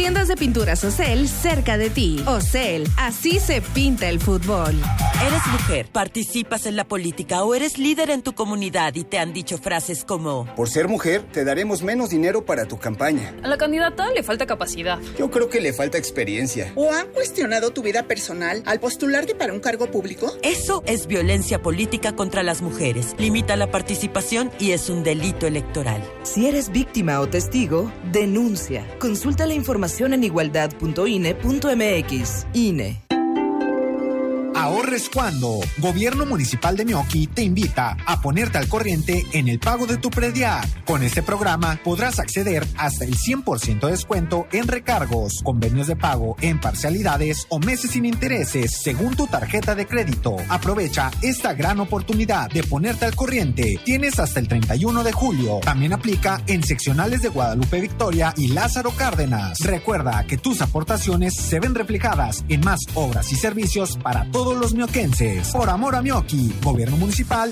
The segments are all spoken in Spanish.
Tiendas de pinturas Ocel cerca de ti. Ocel, así se pinta el fútbol. ¿Eres mujer, participas en la política o eres líder en tu comunidad y te han dicho frases como: por ser mujer, te daremos menos dinero para tu campaña? A la candidata le falta capacidad. Yo creo que le falta experiencia. ¿O han cuestionado tu vida personal al postularte para un cargo público? Eso es violencia política contra las mujeres. Limita la participación y es un delito electoral. Si eres víctima o testigo, denuncia. Consulta la información en igualdad.ine.mx. INE. Ahorres cuando. Gobierno Municipal de Meoqui te invita a ponerte al corriente en el pago de tu predial. Con este programa podrás acceder hasta el 100% de descuento en recargos, convenios de pago en parcialidades o meses sin intereses según tu tarjeta de crédito. Aprovecha esta gran oportunidad de ponerte al corriente. Tienes hasta el 31 de julio. También aplica en seccionales de Guadalupe Victoria y Lázaro Cárdenas. Recuerda que tus aportaciones se ven reflejadas en más obras y servicios para todos los mioquenses. Por amor a Meoqui, Gobierno Municipal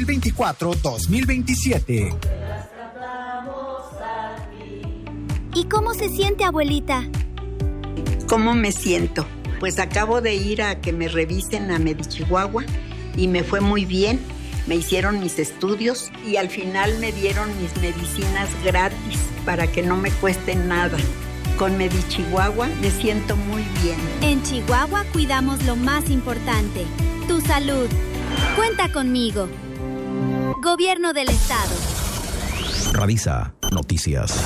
2024-2027. ¿Y cómo se siente, abuelita? ¿Cómo me siento? Pues acabo de ir a que me revisen a Medichihuahua y me fue muy bien. Me hicieron mis estudios y al final me dieron mis medicinas gratis para que no me cuesten nada. Con Medichihuahua me siento muy bien. En Chihuahua cuidamos lo más importante, tu salud. Cuenta conmigo. Gobierno del Estado. Radisa Noticias.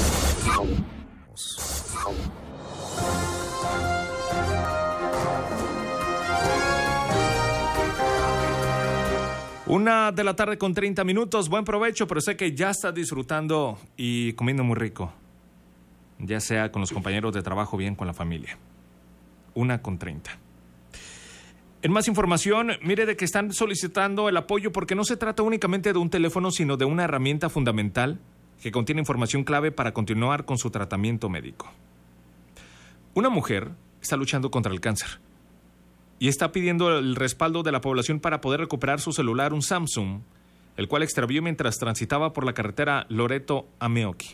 1:30 p.m. Buen provecho, pero sé que ya está disfrutando y comiendo muy rico. Ya sea con los compañeros de trabajo o bien con la familia. 1:30 p.m. En más información, mire de que están solicitando el apoyo porque no se trata únicamente de un teléfono, sino de una herramienta fundamental que contiene información clave para continuar con su tratamiento médico. Una mujer está luchando contra el cáncer y está pidiendo el respaldo de la población para poder recuperar su celular, un Samsung, el cual extravió mientras transitaba por la carretera Loreto a Meoqui.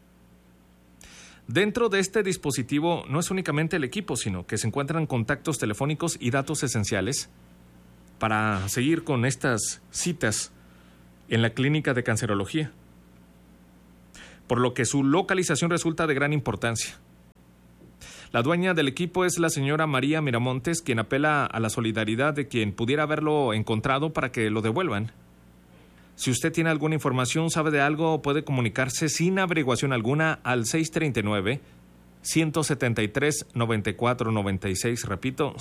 Dentro de este dispositivo no es únicamente el equipo, sino que se encuentran contactos telefónicos y datos esenciales para seguir con estas citas en la clínica de cancerología, por lo que su localización resulta de gran importancia. La dueña del equipo es la señora María Miramontes, quien apela a la solidaridad de quien pudiera haberlo encontrado para que lo devuelvan. Si usted tiene alguna información, sabe de algo, puede comunicarse sin averiguación alguna al 639-173-9496. Repito,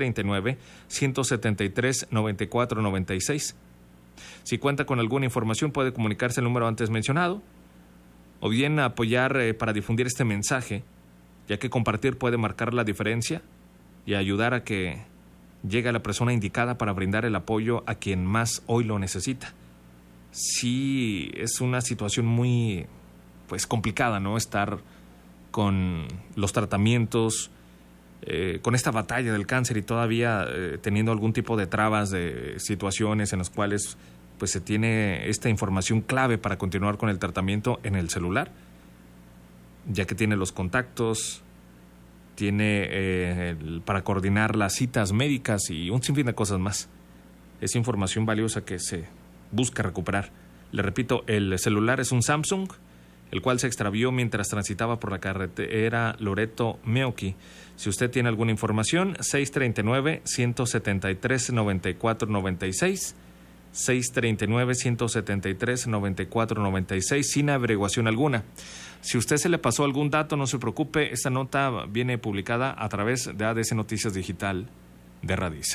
639-173-9496. Si cuenta con alguna información, puede comunicarse al número antes mencionado o bien apoyar para difundir este mensaje, ya que compartir puede marcar la diferencia y ayudar a que llegue a la persona indicada para brindar el apoyo a quien más hoy lo necesita. Sí, es una situación muy, complicada, ¿no? Estar con los tratamientos, con esta batalla del cáncer y todavía teniendo algún tipo de trabas, de situaciones en las cuales, se tiene esta información clave para continuar con el tratamiento en el celular, ya que tiene los contactos, tiene para coordinar las citas médicas y un sinfín de cosas más. Es información valiosa que se busca recuperar. Le repito, el celular es un Samsung, el cual se extravió mientras transitaba por la carretera Loreto-Meoqui. Si usted tiene alguna información, 639-173-9496, 639-173-9496, sin averiguación alguna. Si usted se le pasó algún dato, no se preocupe, esta nota viene publicada a través de ADS Noticias Digital de Radisa.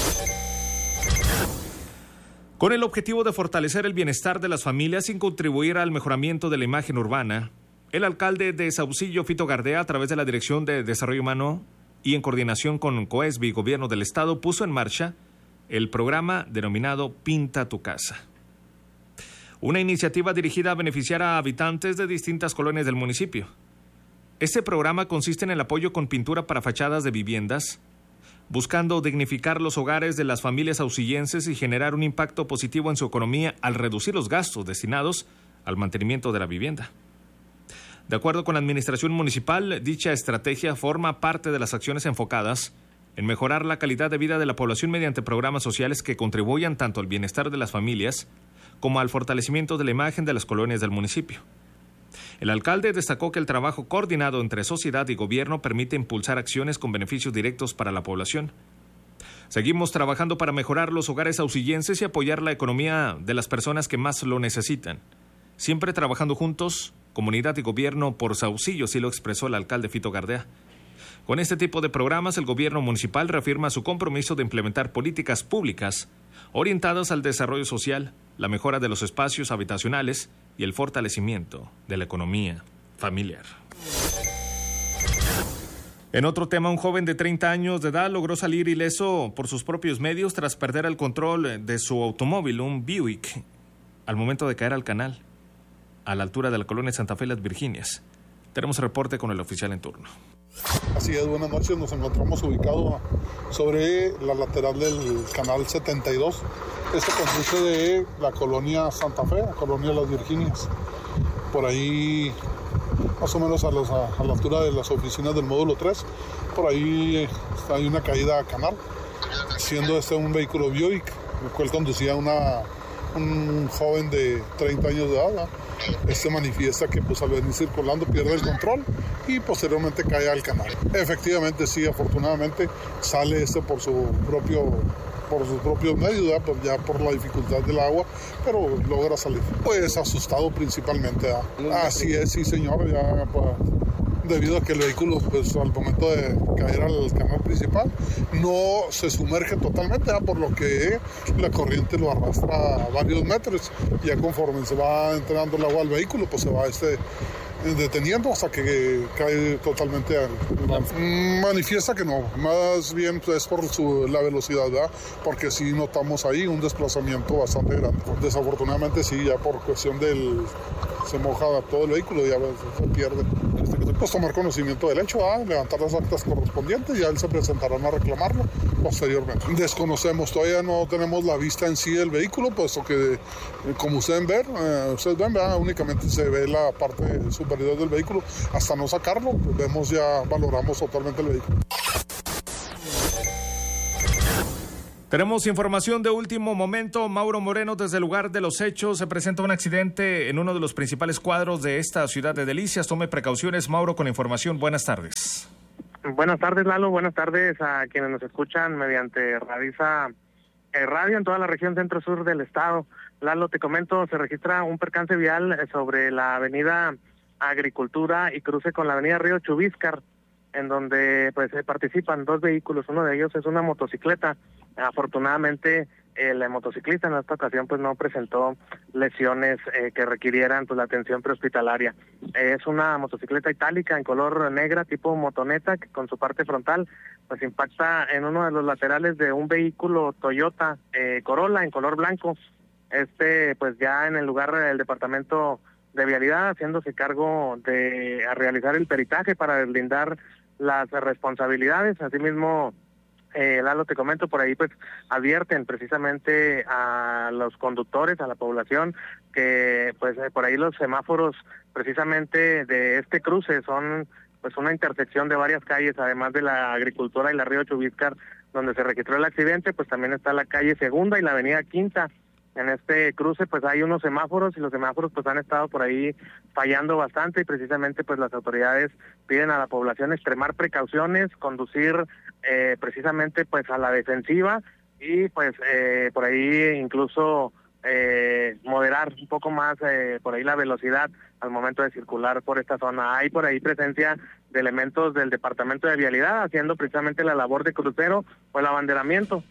Con el objetivo de fortalecer el bienestar de las familias sin contribuir al mejoramiento de la imagen urbana, el alcalde de Saucillo, Fito Gardea, a través de la Dirección de Desarrollo Humano y en coordinación con COESBI, Gobierno del Estado, puso en marcha el programa denominado Pinta tu Casa. Una iniciativa dirigida a beneficiar a habitantes de distintas colonias del municipio. Este programa consiste en el apoyo con pintura para fachadas de viviendas, buscando dignificar los hogares de las familias saucillenses y generar un impacto positivo en su economía al reducir los gastos destinados al mantenimiento de la vivienda. De acuerdo con la administración municipal, dicha estrategia forma parte de las acciones enfocadas en mejorar la calidad de vida de la población mediante programas sociales que contribuyan tanto al bienestar de las familias como al fortalecimiento de la imagen de las colonias del municipio. El alcalde destacó que el trabajo coordinado entre sociedad y gobierno permite impulsar acciones con beneficios directos para la población. Seguimos trabajando para mejorar los hogares auxillenses y apoyar la economía de las personas que más lo necesitan. Siempre trabajando juntos, comunidad y gobierno por Saucillo, así lo expresó el alcalde Fito Gardea. Con este tipo de programas, el gobierno municipal reafirma su compromiso de implementar políticas públicas orientadas al desarrollo social, la mejora de los espacios habitacionales y el fortalecimiento de la economía familiar. En otro tema, un joven de 30 años de edad logró salir ileso por sus propios medios tras perder el control de su automóvil, un Buick, al momento de caer al canal, a la altura de la colonia Santa Fe Las Virginias. Tenemos reporte con el oficial en turno. Así es, buenas noches. Nos encontramos ubicados sobre la lateral del canal 72. Esto conduce de la colonia Santa Fe, la colonia Las Virginias. Por ahí, más o menos a la altura de las oficinas del módulo 3, por ahí hay una caída a canal, siendo un vehículo Buick, el cual conducía un joven de 30 años de edad. Manifiesta que al venir circulando pierde el control y posteriormente cae al canal. Efectivamente, sí, afortunadamente sale por sus propios medios, ya por la dificultad del agua, pero logra salir. Pues asustado principalmente. Así es, sí señor, ya debido a que el vehículo, al momento de caer al canal principal, no se sumerge totalmente, por lo que la corriente lo arrastra a varios metros. Ya conforme se va entrando el agua al vehículo, pues se va deteniendo hasta que cae totalmente al... Manifiesta que no, más bien es por la velocidad, ¿verdad? Porque sí notamos ahí un desplazamiento bastante grande. Desafortunadamente sí, ya por cuestión se moja todo el vehículo y ya se pierde. Pues tomar conocimiento del hecho, levantar las actas correspondientes y ya él se presentarán a reclamarlo posteriormente. Desconocemos, todavía no tenemos la vista en sí del vehículo, puesto que como ustedes ven, únicamente se ve la parte superior del vehículo. Hasta no sacarlo, pues valoramos totalmente el vehículo. Tenemos información de último momento. Mauro Moreno, desde el lugar de los hechos. Se presenta un accidente en uno de los principales cuadros de esta ciudad de Delicias. Tome precauciones. Mauro, con la información. Buenas tardes. Buenas tardes, Lalo. Buenas tardes a quienes nos escuchan mediante Radisa Radio en toda la región centro-sur del estado. Lalo, te comento, se registra un percance vial sobre la avenida Agricultura y cruce con la avenida Río Chubíscar, en donde participan dos vehículos. Uno de ellos es una motocicleta. Afortunadamente el motociclista en esta ocasión no presentó lesiones que requirieran la atención prehospitalaria. Es una motocicleta itálica en color negra tipo motoneta, que con su parte frontal impacta en uno de los laterales de un vehículo Toyota Corolla en color blanco. Ya en el lugar del departamento de vialidad, haciéndose cargo de realizar el peritaje para deslindar las responsabilidades. Asimismo, Lalo, te comento, por ahí advierten precisamente a los conductores, a la población, que por ahí los semáforos precisamente de este cruce son una intersección de varias calles, además de la Agricultura y la Río Chubíscar, donde se registró el accidente. También está la calle Segunda y la avenida Quinta. En este cruce hay unos semáforos y los semáforos han estado por ahí fallando bastante, y precisamente las autoridades piden a la población extremar precauciones, conducir precisamente a la defensiva y por ahí incluso moderar un poco más por ahí la velocidad al momento de circular por esta zona. Hay por ahí presencia de elementos del Departamento de Vialidad haciendo precisamente la labor de crucero o el abanderamiento.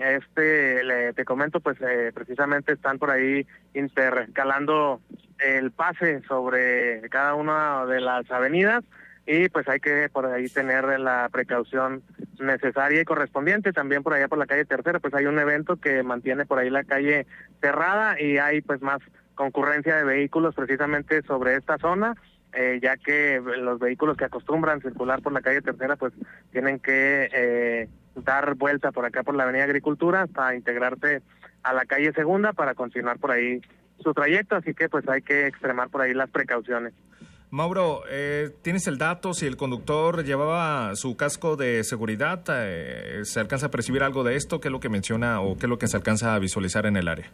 Te comento, precisamente están por ahí intercalando el pase sobre cada una de las avenidas, y hay que por ahí tener la precaución necesaria y correspondiente. También por allá por la calle Tercera hay un evento que mantiene por ahí la calle cerrada, y hay más concurrencia de vehículos precisamente sobre esta zona, ya que los vehículos que acostumbran circular por la calle Tercera tienen que dar vuelta por acá por la avenida Agricultura hasta integrarse a la calle Segunda para continuar por ahí su trayecto, así que hay que extremar por ahí las precauciones. Mauro, ¿tienes el dato si el conductor llevaba su casco de seguridad? ¿Se alcanza a percibir algo de esto? ¿Qué es lo que menciona o qué es lo que se alcanza a visualizar en el área?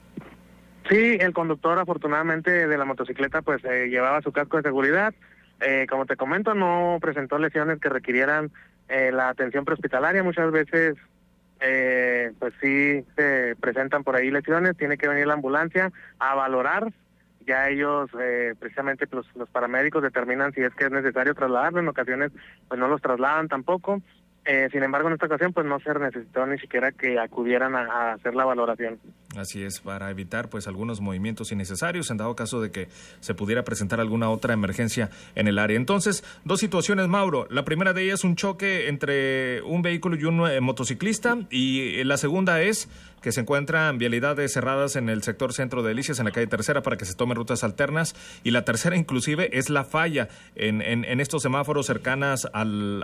Sí, el conductor afortunadamente de la motocicleta pues llevaba su casco de seguridad. Como te comento, no presentó lesiones que requirieran la atención prehospitalaria. Muchas veces pues sí se presentan por ahí lesiones, tiene que venir la ambulancia a valorar. Ya ellos, precisamente los paramédicos determinan si es que es necesario trasladarlo. En ocasiones pues no los trasladan tampoco. Sin embargo, en esta ocasión pues no se necesitó ni siquiera que acudieran a hacer la valoración. Así es, para evitar pues algunos movimientos innecesarios en dado caso de que se pudiera presentar alguna otra emergencia en el área. Entonces, dos situaciones, Mauro. La primera de ellas, un choque entre un vehículo y un motociclista, y la segunda es que se encuentran vialidades cerradas en el sector centro de Delicias, en la calle Tercera, para que se tomen rutas alternas, y la tercera inclusive es la falla en estos semáforos cercanas al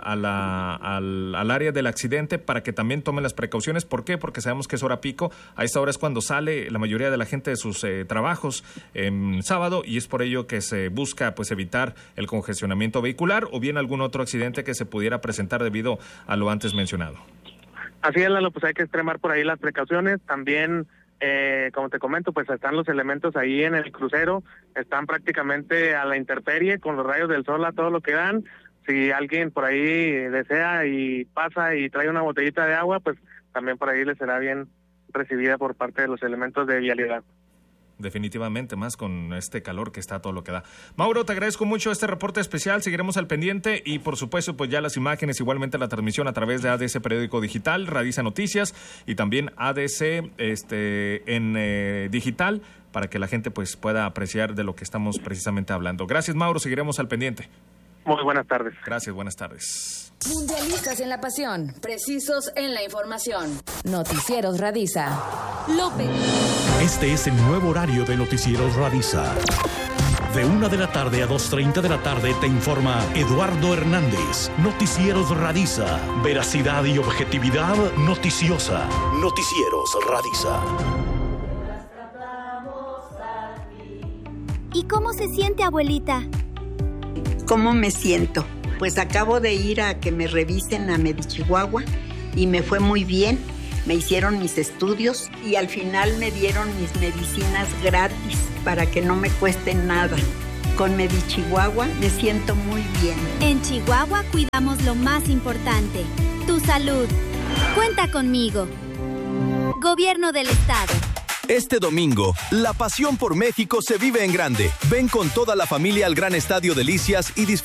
área del accidente, para que también tomen las precauciones. ¿Por qué? Porque sabemos que es hora pico, a esta hora es cuando sale la mayoría de la gente de sus trabajos sábado, y es por ello que se busca pues evitar el congestionamiento vehicular o bien algún otro accidente que se pudiera presentar debido a lo antes mencionado. Así es, Lalo, pues hay que extremar por ahí las precauciones. También, como te comento, pues están los elementos ahí en el crucero, están prácticamente a la intemperie, con los rayos del sol a todo lo que dan. Si alguien por ahí desea y pasa y trae una botellita de agua, pues también por ahí le será bien recibida por parte de los elementos de vialidad. Definitivamente, más con este calor que está todo lo que da. Mauro, te agradezco mucho este reporte especial, seguiremos al pendiente y por supuesto pues ya las imágenes, igualmente la transmisión a través de ADC Periódico Digital, Radiza Noticias y también ADC en digital, para que la gente pues pueda apreciar de lo que estamos precisamente hablando. Gracias, Mauro, seguiremos al pendiente. Muy buenas tardes. Gracias, buenas tardes. Mundialistas en la pasión, precisos en la información. Noticieros Radiza. López. Este es el nuevo horario de Noticieros Radiza. De 1 de la tarde a 2:30 de la tarde te informa Eduardo Hernández. Noticieros Radiza. Veracidad y objetividad noticiosa. Noticieros Radiza. ¿Y cómo se siente, abuelita? ¿Cómo me siento? Pues acabo de ir a que me revisen a Medichihuahua y me fue muy bien. Me hicieron mis estudios y al final me dieron mis medicinas gratis para que no me cuesten nada. Con Medichihuahua me siento muy bien. En Chihuahua cuidamos lo más importante, tu salud. Cuenta conmigo. Gobierno del Estado. Este domingo, la pasión por México se vive en grande. Ven con toda la familia al Gran Estadio Delicias y disfruta